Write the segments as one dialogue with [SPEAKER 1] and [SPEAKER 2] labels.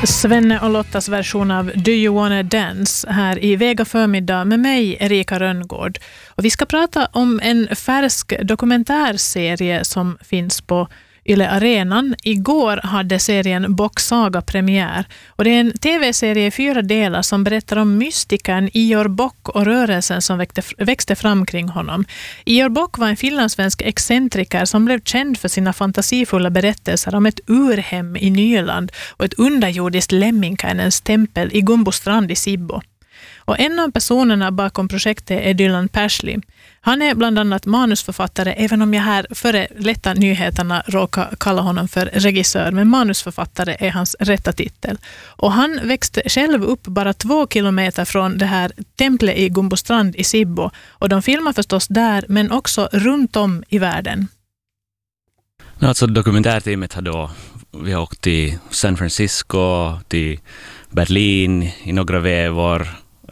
[SPEAKER 1] Svenne och Lottas version av Do You Wanna Dance här i Vega förmiddag med mig, Erika Rönngård. Och vi ska prata om en färsk dokumentärserie som finns på Yle Arenan. Igår hade serien Bock-saga premiär. Och det är en tv-serie i 4 delar som berättar om mystikern Ior Bock och rörelsen som växte fram kring honom. Ior Bock var en finlandssvensk excentriker som blev känd för sina fantasifulla berättelser om ett urhem i Nyland och ett underjordiskt Lemminkainens tempel i Gumbostrand i Sibbo. Och en av personerna bakom projektet är Dylan Persley. Han är bland annat manusförfattare, även om jag här före lätta nyheterna råkar kalla honom för regissör, men manusförfattare är hans rätta titel. Och han växte själv upp bara 2 kilometer från det här templet i Gumbostrand i Sibbo. Och de filmar förstås där, men också runt om i världen.
[SPEAKER 2] Alltså dokumentärteamet vi har åkt till San Francisco, till Berlin i några vevor,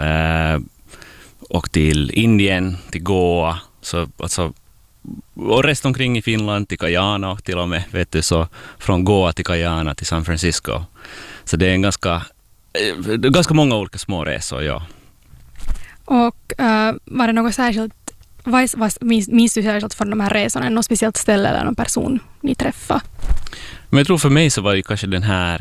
[SPEAKER 2] och till Indien, till Goa, så alltså, och resten omkring i Finland, till Guyana och till och med, vet du, så från Goa till Guyana till San Francisco. Så det är en ganska många olika små resor, ja.
[SPEAKER 3] Och var det något särskilt, minns du särskilt från de här resorna, något speciellt ställe eller någon person ni träffade?
[SPEAKER 2] Men jag tror för mig så var det kanske den här